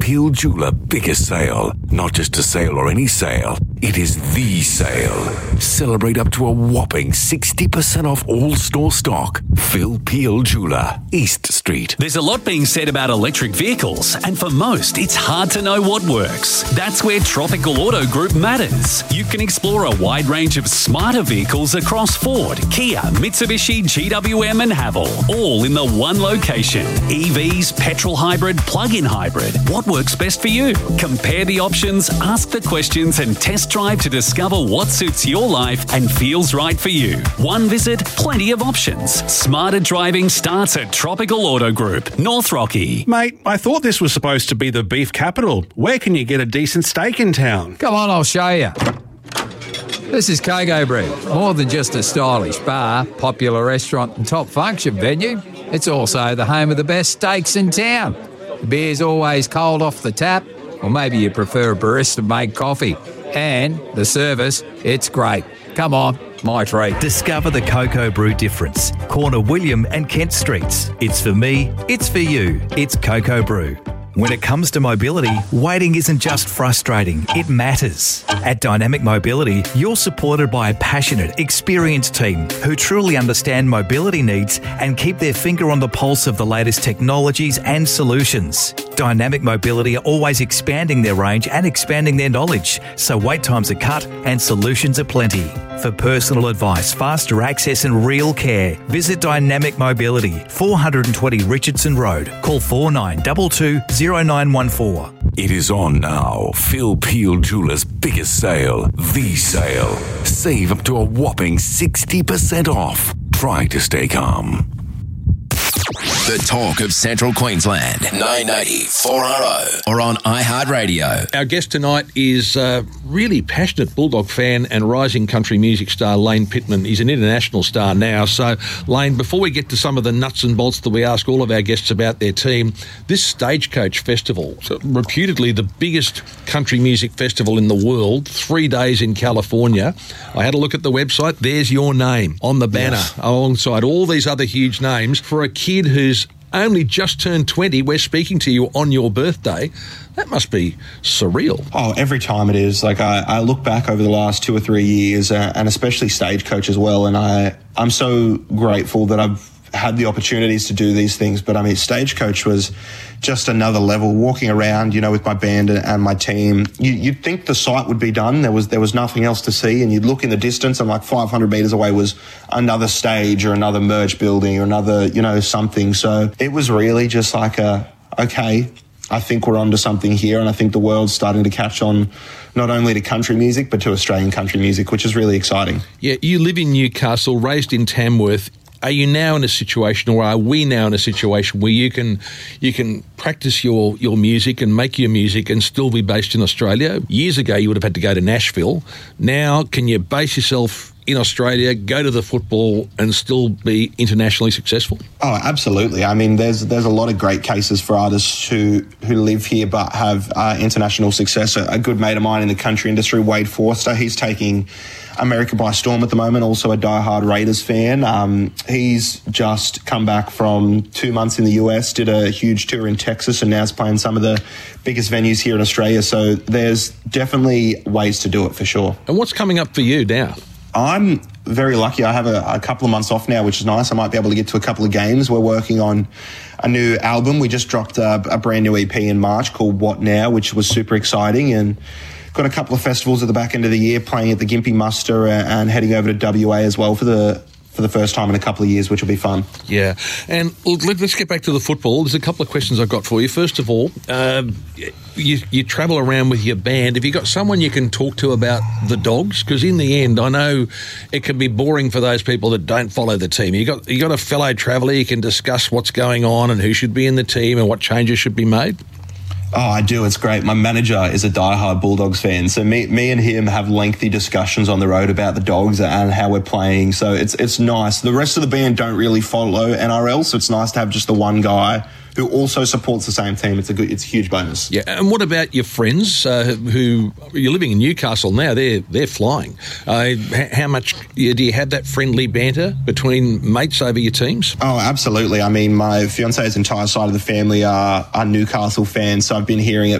Peel Jeweler biggest sale. Not just a sale or any sale. It is the sale. Celebrate up to a whopping 60% off all store stock. Phil Peel Jeweler, East Street. There's a lot being said about electric vehicles, and for most, it's hard to know what works. That's where Tropical Auto Group matters. You can explore a wide range of smarter vehicles across Ford, Kia, Mitsubishi, GWM and Haval, all in the one location. EVs, petrol hybrid, plug-in hybrid. What works best for you? Compare the options, ask the questions and test drive to discover what suits your life and feels right for you. One visit, plenty of options. Smarter driving starts at Tropical Auto Group, North Rocky. Mate, I thought this was supposed to be the beef capital. Where can you get a decent steak in town? Come on, I'll show you. This is Coco Brew. More than just a stylish bar, popular restaurant and top function venue, it's also the home of the best steaks in town. The beer's always cold off the tap, or maybe you prefer a barista-made coffee. And the service, it's great. Come on, my treat. Discover the Coco Brew difference. Corner William and Kent Streets. It's for me, it's for you. It's Coco Brew. When it comes to mobility, waiting isn't just frustrating, it matters. At Dynamic Mobility, you're supported by a passionate, experienced team who truly understand mobility needs and keep their finger on the pulse of the latest technologies and solutions. Dynamic Mobility are always expanding their range and expanding their knowledge, so wait times are cut and solutions are plenty. For personal advice, faster access and real care, visit Dynamic Mobility, 420 Richardson Road. Call 4922-0914. It is on now. Phil Peel Jewelers' biggest sale, the sale. Save up to a whopping 60% off. Try to stay calm. The talk of Central Queensland, 980 4RO or on iHeartRadio. Our guest tonight is a really passionate Bulldog fan and rising country music star Lane Pittman. He's an international star now. So, Lane, before we get to some of the nuts and bolts that we ask all of our guests about their team, this Stagecoach Festival, so reputedly the biggest country music festival in the world, 3 days in California. I had a look at the website. There's your name on the banner alongside all these other huge names. For a kid who's only just turned 20, we're speaking to you on your birthday. That must be surreal. Oh, every time it is. Like, I look back over the last 2 or 3 years, and especially Stagecoach as well, and I'm so grateful that I've had the opportunities to do these things. But I mean, Stagecoach was just another level. Walking around, with my band and my team, you'd think the site would be done. There was nothing else to see, and you'd look in the distance, and like 500 metres away was another stage or another merch building or another, something. So it was really just like okay, I think we're onto something here, and I think the world's starting to catch on not only to country music, but to Australian country music, which is really exciting. Yeah, you live in Newcastle, raised in Tamworth. Are you now in a situation, or are we now in a situation where you can practice your music and make your music and still be based in Australia? Years ago, you would have had to go to Nashville. Now, can you base yourself in Australia, go to the football and still be internationally successful? Oh, absolutely. I mean, there's a lot of great cases for artists who live here but have international success. A good mate of mine in the country industry, Wade Forster, he's taking America by storm at the moment, also a diehard Raiders fan. He's just come back from 2 months in the US, did a huge tour in Texas, and now is playing some of the biggest venues here in Australia. So there's definitely ways to do it for sure. And what's coming up for you now? I'm very lucky. I have a couple of months off now, which is nice. I might be able to get to a couple of games. We're working on a new album. We just dropped a brand new EP in March called What Now, which was super exciting, and got a couple of festivals at the back end of the year, playing at the Gympie Muster and heading over to WA as well for the first time in a couple of years, which will be fun. Yeah. And let's get back to the football. There's a couple of questions I've got for you. First of all, you travel around with your band. Have you got someone you can talk to about the Dogs? Because in the end, I know it can be boring for those people that don't follow the team. You got a fellow traveller you can discuss what's going on and who should be in the team and what changes should be made? Oh, I do. It's great. My manager is a diehard Bulldogs fan. So me and him have lengthy discussions on the road about the Dogs and how we're playing. So it's nice. The rest of the band don't really follow NRL, so it's nice to have just the one guy who also supports the same team, it's a huge bonus. Yeah, and what about your friends who you're living in Newcastle now? They're flying. How much do you have that friendly banter between mates over your teams? Oh, absolutely. I mean, my fiance's entire side of the family are Newcastle fans, so I've been hearing it